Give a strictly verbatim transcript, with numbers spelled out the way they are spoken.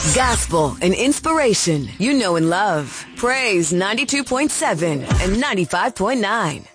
Gospel and inspiration you know and love. Praise ninety-two point seven and ninety-five point nine.